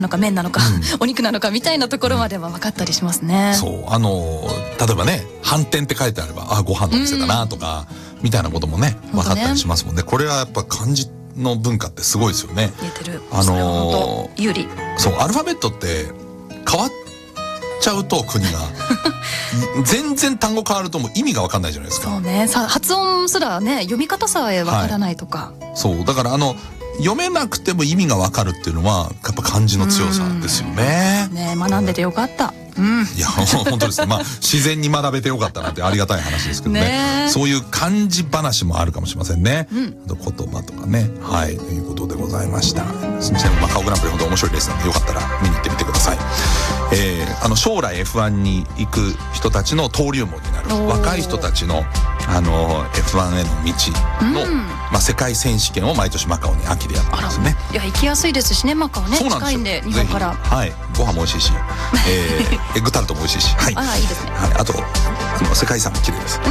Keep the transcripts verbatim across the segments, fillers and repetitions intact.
のか麺なのか、うん、お肉なのかみたいなところまでは分かったりしますね。 そうあの例えばね飯店って書いてあればあご飯の店だなとか、うん、みたいなこともね分かったりしますもんね。これはやっぱ漢字の文化ってすごいですよね。 言えてる。 あのー、有利。 そうアルファベットって変わっちゃうと国が全然単語変わるともう意味が分かんないじゃないですか。 そうね、さ発音すらね読み方さえ分からないとか、 はい、そうだからあの読めなくても意味が分かるっていうのはやっぱ漢字の強さですよね。 ね学んでてよかった。うん、 いや本当ですね。まあ自然に学べてよかったなってありがたい話ですけど ね, ねそういう漢字話もあるかもしれませんね、うん、あと言葉とかね。はいということでございました。ちなみにまあ顔グランプリ本当面白いレースなのでよかったら見に行ってみてください。えー、あの将来 エフワン に行く人たちの登竜門になる若い人たちのあの エフワン への道の、うんまあ、世界選手権を毎年マカオに秋でやってますね。 いや行きやすいですしねマカオね。近いんで日本から。 はいご飯も美味しいし、えー、エッグタルトも美味しいし、はい、 あいいですね、 はい、あとあの世界遺産も綺麗です、うん、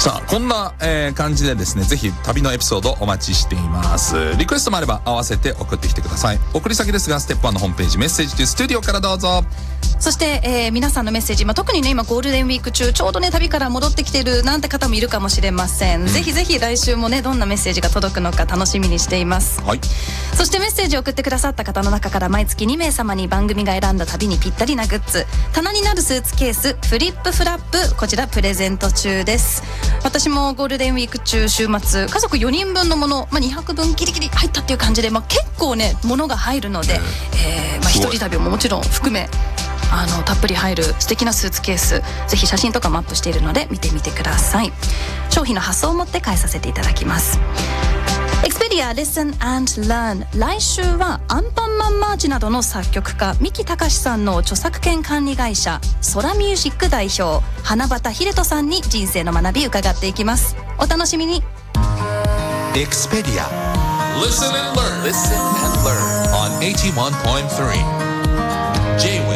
さあこんな、えー、感じでですねぜひ旅のエピソードお待ちしています。リクエストもあれば合わせて送ってきてください。送り先ですがステップワンのホームページメッセージというスタジオからどうぞ。 そして、えー、皆さんのメッセージ、まあ、特にね今ゴールデンウィーク中ちょうどね旅から戻ってきてるなんて方もいるかもしれません、うん、ぜひぜひ来週もねどんなメッセージが届くのか楽しみにしています、はい、そしてメッセージを送ってくださった方の中から毎月にめい様に番組が選んだ旅にぴったりなグッズ棚になるスーツケースフリップフラップこちらプレゼント中です。私もゴールデンウィーク中週末家族よにんぶんのもの、まあ、にひゃくぶんギリギリ入ったっていう感じで、まあ、結構ね物が入るので、えーまあ、一人旅ももちろん含めあのたっぷり入る素敵なスーツケースぜひ写真とかもアップしているので見てみてください。商品の発送をもって返させていただきます。Expedia Listen and Learn 来週はアンパンマンマーチなどの作曲家三木隆さんの著作権管理会社ソラミュージック代表花畑秀人さんに人生の学び伺っていきます。お楽しみに。 Expedia Listen and Learn Listen and Learn on エイティワンポイントスリー J-ウェーブ